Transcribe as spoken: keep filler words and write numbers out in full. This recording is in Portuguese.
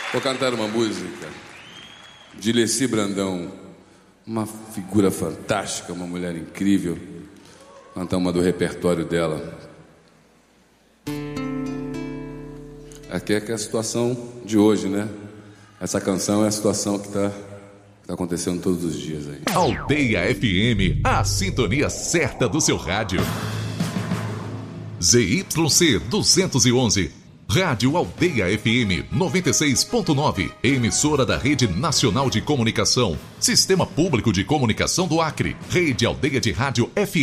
Vou cantar uma música de Leci Brandão, uma figura fantástica, uma mulher incrível. Vou cantar uma do repertório dela. Aqui é que é a situação de hoje, né? Essa canção é a situação que está tá acontecendo todos os dias aí. Aldeia F M, a sintonia certa do seu rádio. Z Y C duzentos e onze, Rádio Aldeia F M noventa e seis ponto nove, emissora da Rede Nacional de Comunicação, Sistema Público de Comunicação do Acre, Rede Aldeia de Rádio F M.